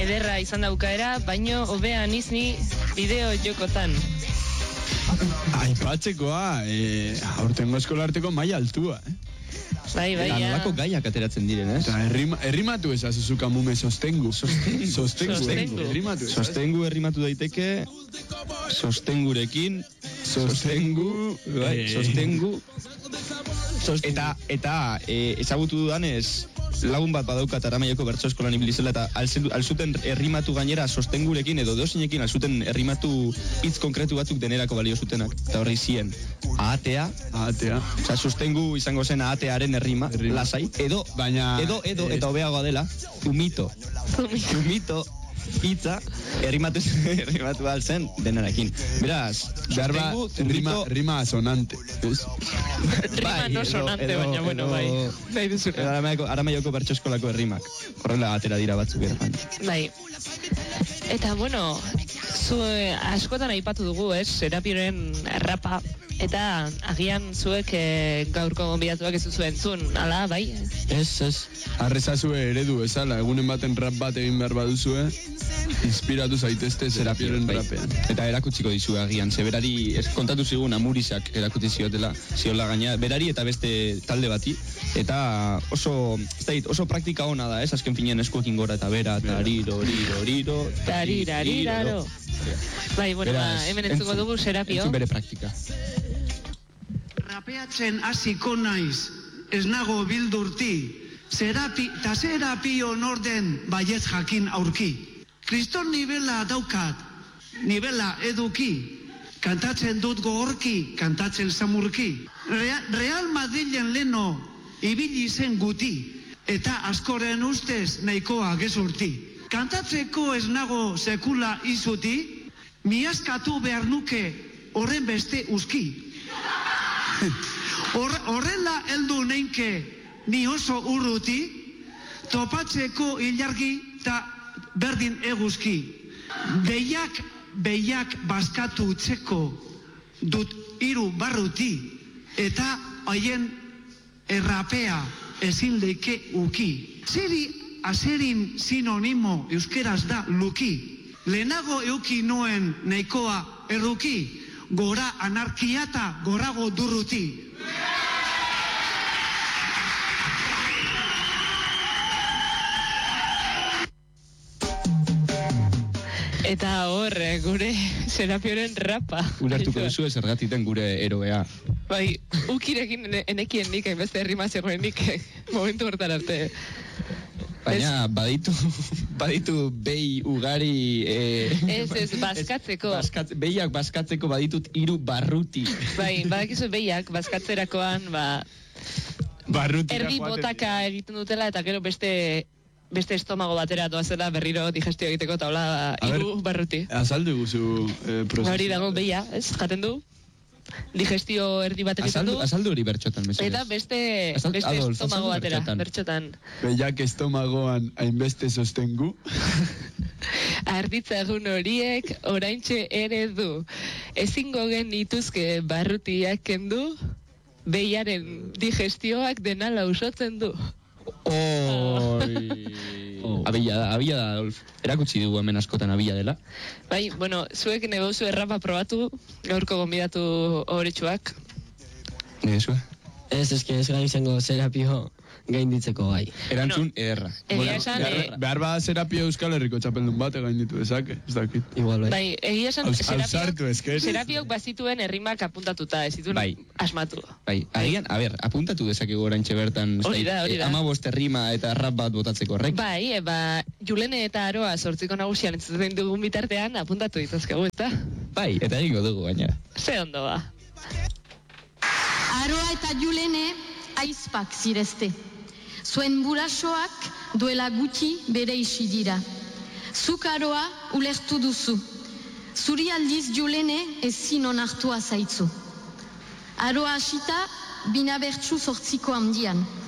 ederra izan daukaera, baino hobean izni bideo jokotan. Aipatzekoa, aurtengo eskolarteko maila altua, Bai, ja. Nolako gaiak ateratzen diren, ez? Eta errimatu ezazuzu kamume sostengu. Sostengu errimatu daiteke, sostengurekin, sostengu. Eta ezagutu dudanez, lagun bat badaukat Aramaioko bertso eskolan ibilizela eta alzuten errimatu gainera sostengurekin edo dosinekin alzuten errimatu hitz konkretu batzuk denerako balio zutenak. Eta horri zien, ahatea. Osa, sostengu izango zen ahatearen errima, lasai. Edo, eta hobeagoa dela, umito. Hitza, errimatu alzen denarekin. Beraz, rima sonante. Rima no sonante, baina, bueno, bai. Nahi duzure. Aramaioko bertso eskolako errimak. Horrela atera dira batzuk eran. Bai. Eta, bueno, zu askotan aipatu dugu, Serapioren rapa. Eta agian zuek gaurko gonbidatuak ez duzu entzun, ala, bai? Ez. Arrezazue eredu ezala, egunen baten rap bat egin behar baduzue, inspiratu zaitezte Serapioren rapean. Eta erakutsiko dizue agian, ze berari, kontatu zigun Amurizak erakutsi ziola gaina, berari eta beste talde bati, eta oso praktika ona da, azken finean eskuekin gora eta bera, tariro. Bai, bueno, hemen entzuko dugu Serapio. Entzun bere praktika. Rapeatzen hasiko naiz, ez nago bildurti, Serapio norden baietz jakin aurki. Kriston nibela daukat, nibela eduki, kantatzen dut gogorki, kantatzen samurki. Real Madrilen leno ibili zen guti, eta askoren ustez nahikoa gezurti. Kantatzeko ez nago sekula izuti, miaskatu behar nuke horren beste uski. Horrela heldu neinke ni oso urruti, topatzeko ilargi eta berdin eguzki. Behiak bazkatu utzeko dut 3 barruti, eta haien errapea ezin leike uki. Azerin sinonimo euskeraz da luki. Lehenago euki noen nahikoa erruki, gora anarkia eta gorago durruti. Eta hor, gure Serapioren rapa. Ulertuko duzu zergatiten gure eroea. Bai, ukirekin enekien nik, hainbeste herrima zegoenik momentu hortan arte. Baina baditu behi ugari... Ez, bazkatzeko. Behiak bazkatzeko baditut 3 barruti. Bai, badakizu behiak bazkatzerakoan, erdi botaka egiten dutela, eta gero beste estomago batera doazela berriro digestio egiteko taula 3 barruti. Azaldu guzu prozesu. Hori dago behia, ez? Jaten du? Digestio erdi bat egiten du. Azaldu hori bertxotan, mesedez. Eta beste estomago batera, bertxotan. Behiak estomagoan hainbeste sostengu. Arditzagun horiek oraintxe ere du. Ezingo genituzke barrutiak kendu, behiaren digestioak dena lausotzen du. Abila da, Adolf. Erakutsi dugu hemen askotan abila dela. Bai, bueno, zuek nebauzu errapa probatu, gaurko gonbidatu horretxuak. Negezue? Ez gai izango Serapio gainditzeko gai. Erantzun ederra. Egia esan... Behar bada Serapio Euskal Herriko txapeldun bate gainditu dezake, ez dakit. Igual bai. Bai, egia esan Serapiok bazituen errimak apuntatuta, ez zituen asmatu. Bai, agian, apuntatu dezakegu oraintxe bertan. Hori da. 15 rima eta rap bat botatzeko horrek. Bai, Julene eta Aroa sortziko nagusian entzuten dugun bitartean apuntatu dituzkegu, eta? Bai, eta egingo dugu gainera. Ze ondo ba. Aroa eta Julene aizpak zirezte. Zuen burasoak duela gutxi bere isi dira. Zuk Aroa ulertu duzu. Zuri aldiz Julene ezin onartua zaitzu. Aroa hasita bina bertsu 8 handian.